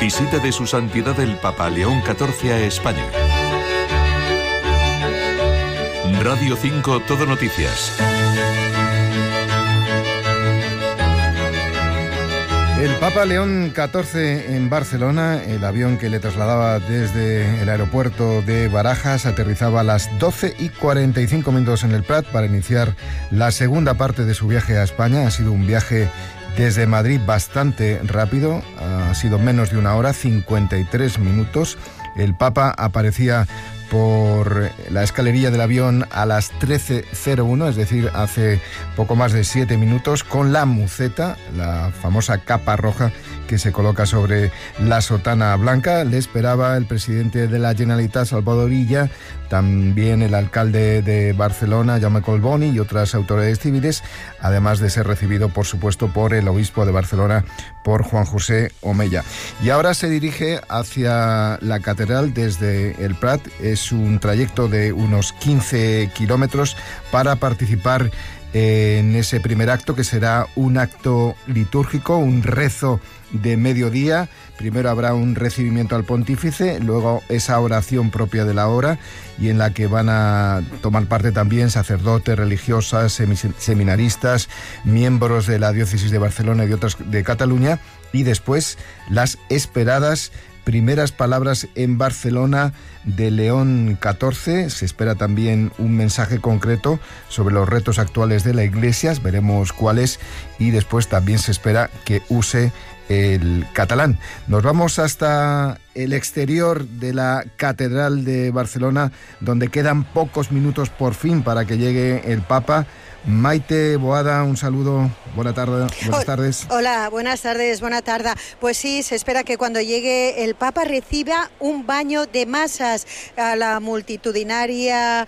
Visita de Su Santidad el Papa León XIV a España. Radio 5 Todo Noticias. El Papa León XIV en Barcelona, el avión que le trasladaba desde el aeropuerto de Barajas, aterrizaba a las 12:45 en el Prat para iniciar la segunda parte de su viaje a España. Ha sido un viaje desde Madrid bastante rápido, ha sido menos de una hora, 53 minutos. El Papa aparecía por la escalerilla del avión a las 13:01, es decir, hace poco más de 7 minutos, con la muceta, la famosa capa roja que se coloca sobre la sotana blanca. Le esperaba el presidente de la Generalitat, Salvador Illa, también el alcalde de Barcelona, Jaume Collboni, y otras autoridades civiles, además de ser recibido, por supuesto, por el obispo de Barcelona, por Juan José Omeya. Y ahora se dirige hacia la catedral desde el Prat. Es un trayecto de unos 15 kilómetros para participar en ese primer acto, que será un acto litúrgico, un rezo de mediodía. Primero habrá un recibimiento al pontífice, luego esa oración propia de la hora, y en la que van a tomar parte también sacerdotes, religiosas, seminaristas, miembros de la diócesis de Barcelona y de otras de Cataluña, y después las esperadas primeras palabras en Barcelona de León XIV. Se espera también un mensaje concreto sobre los retos actuales de la Iglesia, veremos cuáles, y después también se espera que use el catalán. Nos vamos hasta el exterior de la Catedral de Barcelona, donde quedan pocos minutos por fin para que llegue el Papa. Maite Boada, un saludo, buenas tardes. Hola, buenas tardes, buena tarde. Pues sí, se espera que cuando llegue el Papa reciba un baño de masas a la multitudinaria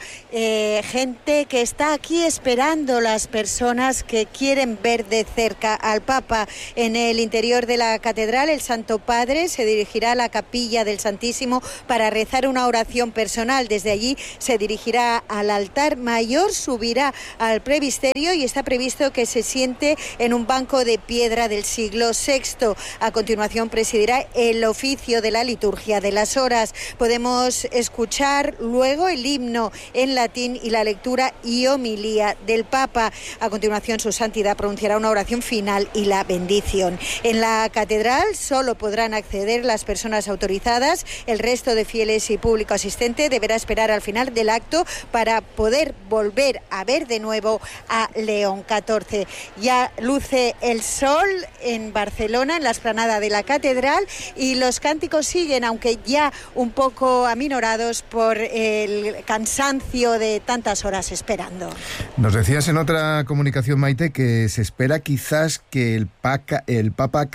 gente que está aquí esperando, las personas que quieren ver de cerca al Papa. En el interior de la catedral, el Santo Padre se dirigirá a la capilla del Santísimo para rezar una oración personal. Desde allí se dirigirá al altar mayor, subirá al presbiterio y está previsto que se siente en un banco de piedra del siglo VI. A continuación presidirá el oficio de la liturgia de las horas. Podemos escuchar luego el himno en latín y la lectura y homilía del Papa. A continuación, su santidad pronunciará una oración final y la bendición. En la catedral solo podrán acceder las personas autorizadas. El resto de fieles y público asistente deberá esperar al final del acto para poder volver a ver de nuevo a León XIV. Ya luce el sol en Barcelona, en la explanada de la catedral, y los cánticos siguen, aunque ya un poco aminorados por el cansancio de tantas horas esperando. Nos decías en otra comunicación, Maite, que se espera quizás que el Papa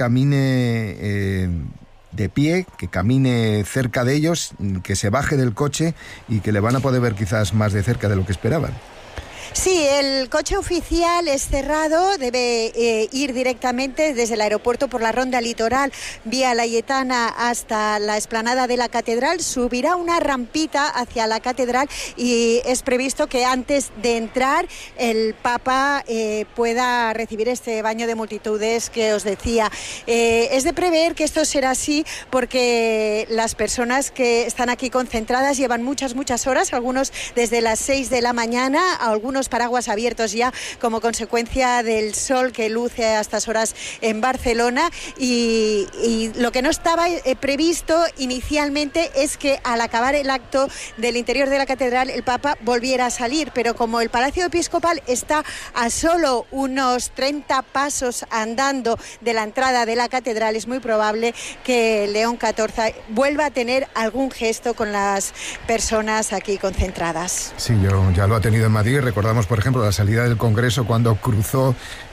camine de pie, que camine cerca de ellos, que se baje del coche y que le van a poder ver quizás más de cerca de lo que esperaban. Sí, el coche oficial es cerrado, debe ir directamente desde el aeropuerto por la ronda litoral vía Layetana hasta la explanada de la catedral, subirá una rampita hacia la catedral y es previsto que antes de entrar el Papa pueda recibir este baño de multitudes que os decía. Es de prever que esto será así porque las personas que están aquí concentradas llevan muchas horas, algunos desde las 6 de la mañana, algunos paraguas abiertos ya como consecuencia del sol que luce a estas horas en Barcelona, y lo que no estaba previsto inicialmente es que al acabar el acto del interior de la catedral el Papa volviera a salir, pero como el Palacio Episcopal está a solo unos 30 pasos andando de la entrada de la catedral, es muy probable que León XIV vuelva a tener algún gesto con las personas aquí concentradas. Sí, yo ya lo ha tenido en Madrid. Recordamos, por ejemplo, la salida del Congreso cuando cruzó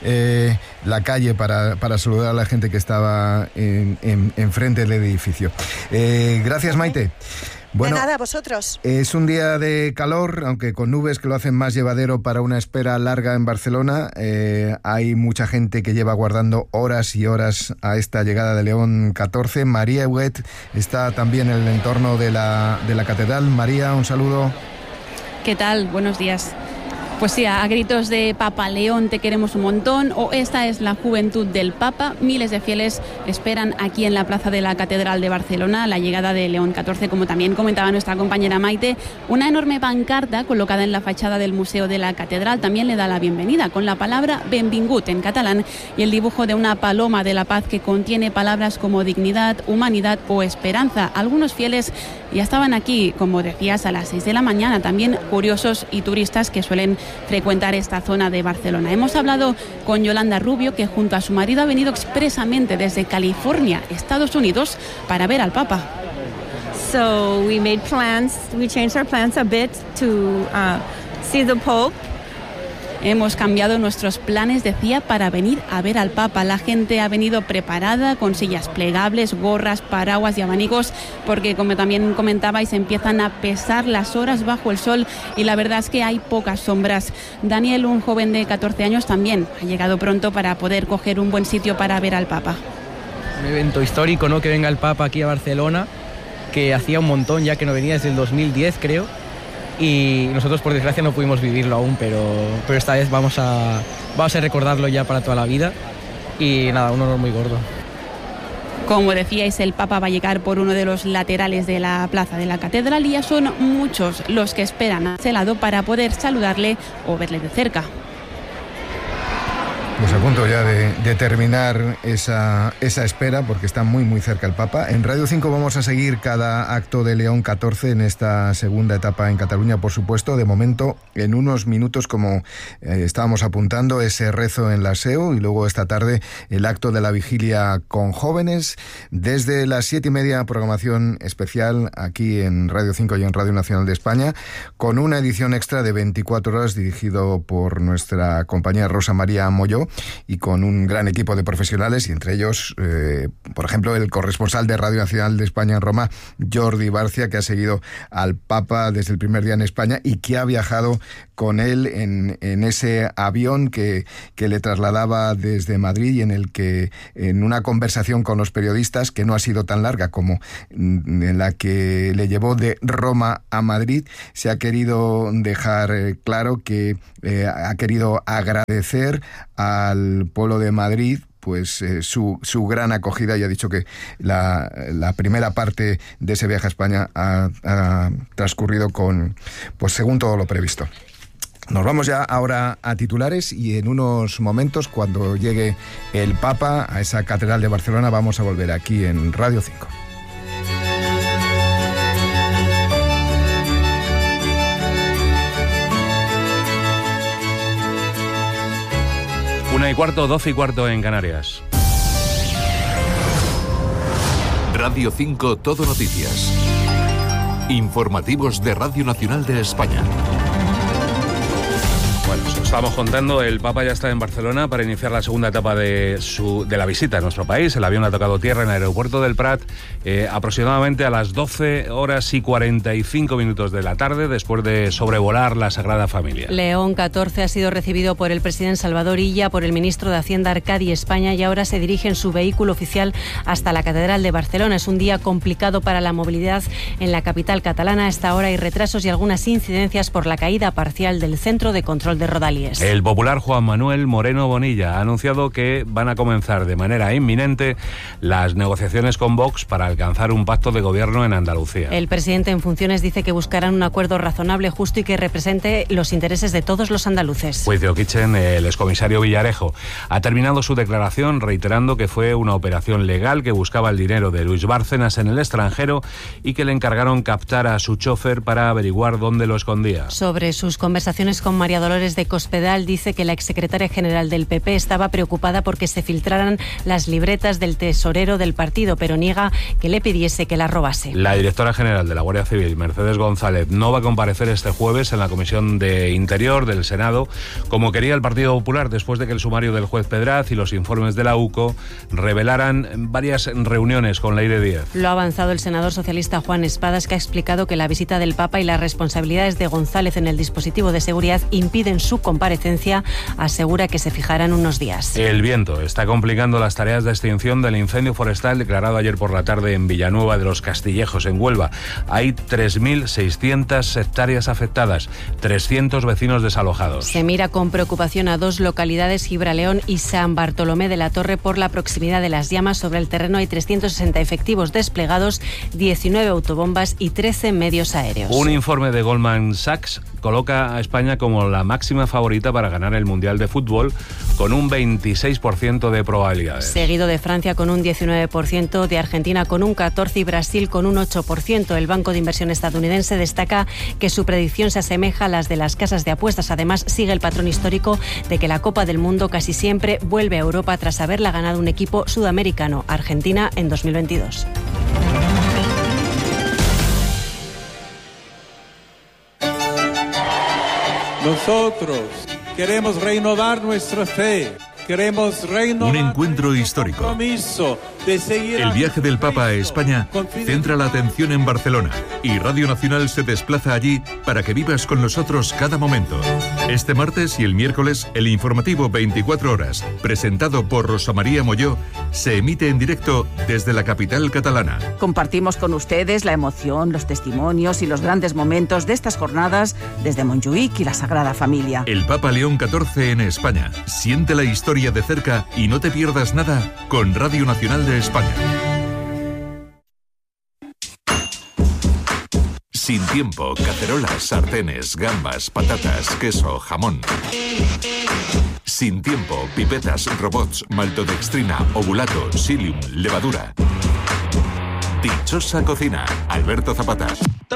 la calle para saludar a la gente que estaba enfrente del edificio. Gracias, Maite. Bueno, de nada, vosotros. Es un día de calor, aunque con nubes que lo hacen más llevadero para una espera larga en Barcelona. Hay mucha gente que lleva aguardando horas y horas a esta llegada de León XIV. María Huet está también en el entorno de la catedral. María, un saludo. ¿Qué tal? Buenos días. Pues sí, a gritos de Papa León, te queremos un montón, o esta es la juventud del Papa. Miles de fieles esperan aquí en la plaza de la Catedral de Barcelona la llegada de León XIV, como también comentaba nuestra compañera Maite. Una enorme pancarta colocada en la fachada del Museo de la Catedral también le da la bienvenida, con la palabra benvingut en catalán y el dibujo de una paloma de la paz que contiene palabras como dignidad, humanidad o esperanza. Algunos fieles ya estaban aquí, como decías, a las 6 de la mañana, también curiosos y turistas que suelen frecuentar esta zona de Barcelona. Hemos hablado con Yolanda Rubio, que junto a su marido ha venido expresamente desde California, Estados Unidos, para ver al Papa. So we changed our plans a bit to see the Pope. Hemos cambiado nuestros planes, decía, para venir a ver al Papa. La gente ha venido preparada con sillas plegables, gorras, paraguas y abanicos, porque, como también comentabais, empiezan a pesar las horas bajo el sol y la verdad es que hay pocas sombras. Daniel, un joven de 14 años, también ha llegado pronto para poder coger un buen sitio para ver al Papa. Un evento histórico, ¿no?, que venga el Papa aquí a Barcelona, que hacía un montón ya que no venía desde el 2010, creo. Y nosotros, por desgracia, no pudimos vivirlo aún, pero esta vez vamos a recordarlo ya para toda la vida. Y nada, un honor muy gordo. Como decíais, el Papa va a llegar por uno de los laterales de la plaza de la Catedral y ya son muchos los que esperan a ese lado para poder saludarle o verle de cerca. Pues a punto ya de terminar esa espera, porque está muy muy cerca el Papa. En Radio 5 vamos a seguir cada acto de León XIV en esta segunda etapa en Cataluña, por supuesto. De momento, en unos minutos, como estábamos apuntando, ese rezo en la SEO, y luego esta tarde el acto de la vigilia con jóvenes. Desde las 7:30, programación especial aquí en Radio 5 y en Radio Nacional de España, con una edición extra de 24 horas dirigido por nuestra compañera Rosa María Molló, y con un gran equipo de profesionales, y entre ellos, por ejemplo, el corresponsal de Radio Nacional de España en Roma, Jordi Barcia, que ha seguido al Papa desde el primer día en España y que ha viajado con él en ese avión que le trasladaba desde Madrid, y en el que, en una conversación con los periodistas, que no ha sido tan larga como en la que le llevó de Roma a Madrid, se ha querido dejar claro que ha querido agradecer al pueblo de Madrid pues su gran acogida, y ha dicho que la primera parte de ese viaje a España ha transcurrido pues según todo lo previsto. Nos vamos ya ahora a titulares, y en unos momentos, cuando llegue el Papa a esa Catedral de Barcelona, vamos a volver aquí en Radio 5. Una y cuarto, 12 y cuarto en Canarias. Radio 5 Todo Noticias. Informativos de Radio Nacional de España. Bueno, os estamos contando, el Papa ya está en Barcelona para iniciar la segunda etapa de la visita a nuestro país. El avión ha tocado tierra en el aeropuerto del Prat aproximadamente a las 12:45 de la tarde, después de sobrevolar la Sagrada Familia. León XIV ha sido recibido por el presidente Salvador Illa, por el ministro de Hacienda Arcadi España, y ahora se dirige en su vehículo oficial hasta la Catedral de Barcelona. Es un día complicado para la movilidad en la capital catalana. A esta hora hay retrasos y algunas incidencias por la caída parcial del centro de control de Rodalies. El popular Juan Manuel Moreno Bonilla ha anunciado que van a comenzar de manera inminente las negociaciones con Vox para alcanzar un pacto de gobierno en Andalucía. El presidente en funciones dice que buscarán un acuerdo razonable, justo y que represente los intereses de todos los andaluces. Juicio Kitchen, el excomisario Villarejo, ha terminado su declaración reiterando que fue una operación legal que buscaba el dinero de Luis Bárcenas en el extranjero y que le encargaron captar a su chofer para averiguar dónde lo escondía. Sobre sus conversaciones con María Dolores de Cospedal, dice que la exsecretaria general del PP estaba preocupada porque se filtraran las libretas del tesorero del partido, pero niega que le pidiese que las robase. La directora general de la Guardia Civil, Mercedes González, no va a comparecer este jueves en la Comisión de Interior del Senado, como quería el Partido Popular, después de que el sumario del juez Pedraz y los informes de la UCO revelaran varias reuniones con Leire Díaz. Lo ha avanzado el senador socialista Juan Espadas, que ha explicado que la visita del Papa y las responsabilidades de González en el dispositivo de seguridad impiden su compromiso comparecencia, asegura que se fijarán unos días. El viento está complicando las tareas de extinción del incendio forestal declarado ayer por la tarde en Villanueva de los Castillejos, en Huelva. Hay 3.600 hectáreas afectadas, 300 vecinos desalojados. Se mira con preocupación a 2 localidades, Gibraleón y San Bartolomé de la Torre, por la proximidad de las llamas. Sobre el terreno hay 360 efectivos desplegados, 19 autobombas y 13 medios aéreos. Un informe de Goldman Sachs coloca a España como la máxima favorita para ganar el Mundial de Fútbol, con un 26% de probabilidades. Seguido de Francia con un 19%, de Argentina con un 14% y Brasil con un 8%. El Banco de Inversión estadounidense destaca que su predicción se asemeja a las de las casas de apuestas. Además, sigue el patrón histórico de que la Copa del Mundo casi siempre vuelve a Europa tras haberla ganado un equipo sudamericano, Argentina, en 2022. Nosotros queremos renovar nuestra fe. Queremos renovar un encuentro histórico. Compromiso de seguir. El viaje del Papa a España centra la atención en Barcelona y Radio Nacional se desplaza allí para que vivas con nosotros cada momento. Este martes y el miércoles, el informativo 24 horas, presentado por Rosa María Molló, se emite en directo desde la capital catalana. Compartimos con ustedes la emoción, los testimonios y los grandes momentos de estas jornadas desde Montjuïc y la Sagrada Familia. El Papa León XIV en España. Siente la historia de cerca y no te pierdas nada con Radio Nacional de España. Sin tiempo, cacerolas, sartenes, gambas, patatas, queso, jamón. Sin tiempo, pipetas, robots, maltodextrina, ovulato, psyllium, levadura. Dichosa cocina, Alberto Zapata.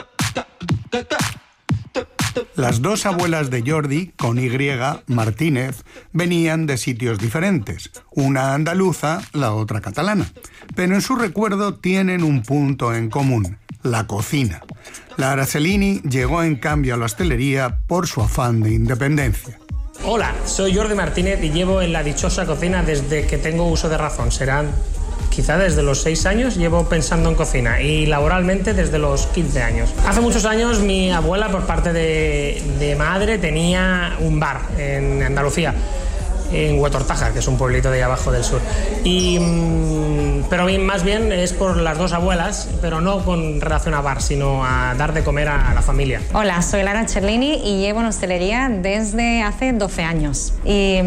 Las 2 abuelas de Jordi, con Y, Martínez, venían de sitios diferentes, una andaluza, la otra catalana, pero en su recuerdo tienen un punto en común: la cocina. La Aracellini llegó en cambio a la hostelería por su afán de independencia. Hola, soy Jordi Martínez y llevo en la dichosa cocina desde que tengo uso de razón. Serán quizá desde los 6 años llevo pensando en cocina, y laboralmente desde los 15 años. Hace muchos años mi abuela, por parte de madre, tenía un bar en Andalucía, en Huetortaja, que es un pueblito de ahí abajo del sur. Pero más bien es por las 2 abuelas, pero no con relación a bar, sino a dar de comer a la familia. Hola, soy Lara Cerlini y llevo en hostelería desde hace 12 años. Y